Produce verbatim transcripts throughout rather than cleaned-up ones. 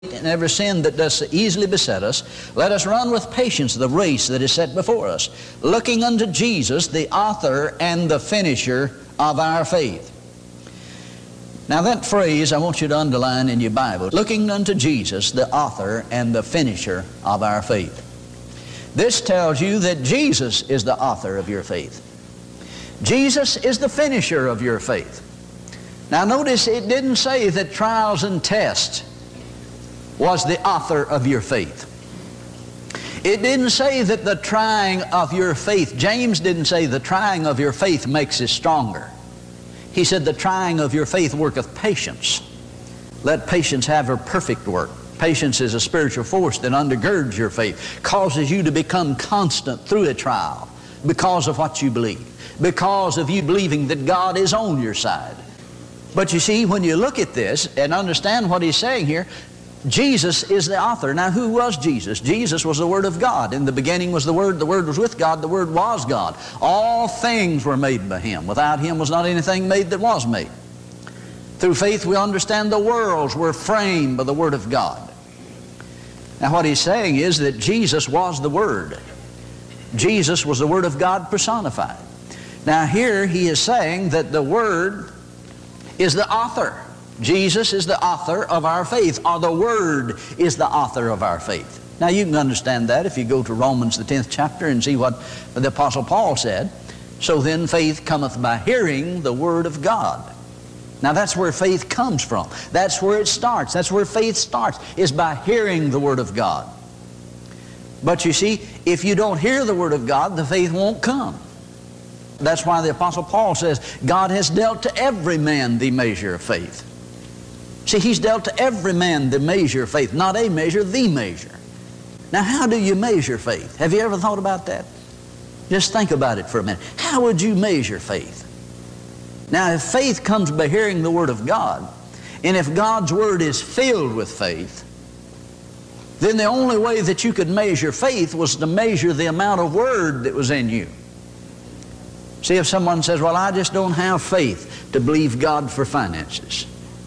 and every sin that does so easily beset us, let us run with patience the race that is set before us, looking unto Jesus, the author and the finisher of our faith. Now that phrase I want you to underline in your Bible, looking unto Jesus, the author and the finisher of our faith. This tells you that Jesus is the author of your faith. Jesus is the finisher of your faith. Now notice it didn't say that trials and tests was the author of your faith. It didn't say that the trying of your faith, James didn't say the trying of your faith makes it stronger. He said the trying of your faith worketh patience. Let patience have her perfect work. Patience is a spiritual force that undergirds your faith, causes you to become constant through a trial because of what you believe, because of you believing that God is on your side. But you see, when you look at this and understand what he's saying here, Jesus is the author. Now, who was Jesus? Jesus was the Word of God. In the beginning was the Word. The Word was with God. The Word was God. All things were made by Him. Without Him was not anything made that was made. Through faith we understand the worlds were framed by the Word of God. Now, what he's saying is that Jesus was the Word. Jesus was the Word of God personified. Now, here he is saying that the Word is the author. Jesus is the author of our faith, or the Word is the author of our faith. Now you can understand that if you go to Romans the tenth chapter and see what the Apostle Paul said. So then faith cometh by hearing the Word of God. Now that's where faith comes from. That's where it starts. That's where faith starts, is by hearing the Word of God. But you see, if you don't hear the Word of God, the faith won't come. That's why the Apostle Paul says, God has dealt to every man the measure of faith. See, He's dealt to every man the measure of faith, not a measure, the measure. Now, how do you measure faith? Have you ever thought about that? Just think about it for a minute. How would you measure faith? Now, if faith comes by hearing the Word of God, and if God's Word is filled with faith, then the only way that you could measure faith was to measure the amount of Word that was in you. See, if someone says, well, I just don't have faith to believe God for finances.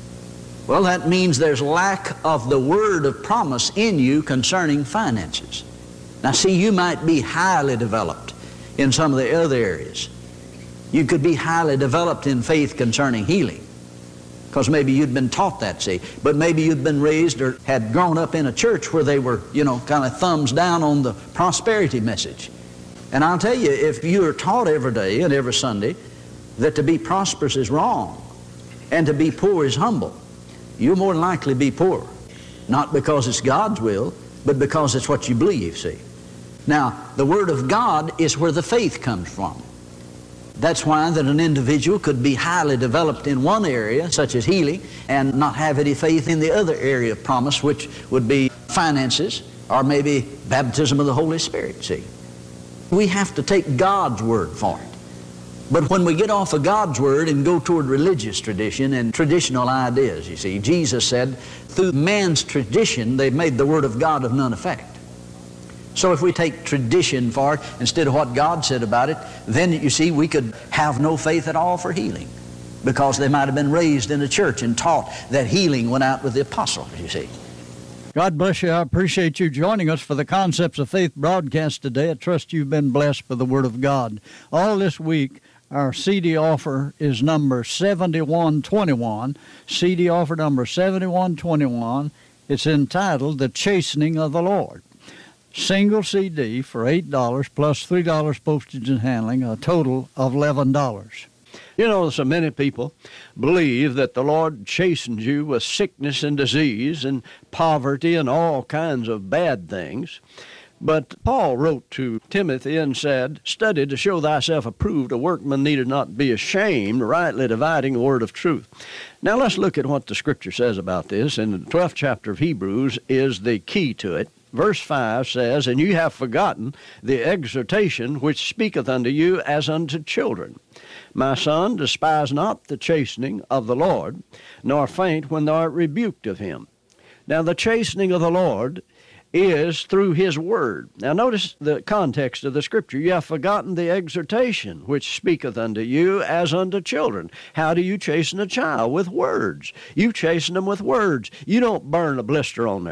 Well, that means there's lack of the word of promise in you concerning finances. Now, see, you might be highly developed in some of the other areas. You could be highly developed in faith concerning healing, because maybe you'd been taught that, see. But maybe you'd been raised or had grown up in a church where they were, you know, kind of thumbs down on the prosperity message. And I'll tell you, if you are taught every day and every Sunday that to be prosperous is wrong and to be poor is humble, you'll more than likely be poor. Not because it's God's will, but because it's what you believe, see. Now, the Word of God is where the faith comes from. That's why that an individual could be highly developed in one area, such as healing, and not have any faith in the other area of promise, which would be finances, or maybe baptism of the Holy Spirit, see. We have to take God's Word for it. But when we get off of God's Word and go toward religious tradition and traditional ideas, you see, Jesus said, through man's tradition, they've made the Word of God of none effect. So if we take tradition for it instead of what God said about it, then you see, we could have no faith at all for healing, because they might have been raised in a church and taught that healing went out with the apostles, you see. God bless you. I appreciate you joining us for the Concepts of Faith broadcast today. I trust you've been blessed by the Word of God. All this week, our C D offer is number seventy-one twenty-one, C D offer number seventy-one twenty-one. It's entitled The Chastening of the Lord. Single C D for eight dollars plus three dollars postage and handling, a total of eleven dollars. You know, so many people believe that the Lord chastens you with sickness and disease and poverty and all kinds of bad things. But Paul wrote to Timothy and said, study to show thyself approved, a workman needed not be ashamed, rightly dividing the word of truth. Now let's look at what the Scripture says about this. In the twelfth chapter of Hebrews is the key to it. Verse five says, and you have forgotten the exhortation which speaketh unto you as unto children. My son, despise not the chastening of the Lord, nor faint when thou art rebuked of him. Now the chastening of the Lord is through His Word. Now notice the context of the Scripture. You have forgotten the exhortation which speaketh unto you as unto children. How do you chasten a child? With words. You chasten them with words. You don't burn a blister on their